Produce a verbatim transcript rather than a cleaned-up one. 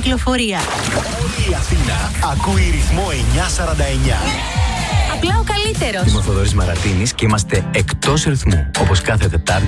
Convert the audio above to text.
κυκλοφορία. Όλη η Αθήνα ακούει ρυθμό εννιακόσια σαράντα εννιά. Απλά ο καλύτερος. Είμαι ο Θοδωρής Μαρατίνης και είμαστε εκτός ρυθμού. Όπως κάθε Τετάρτη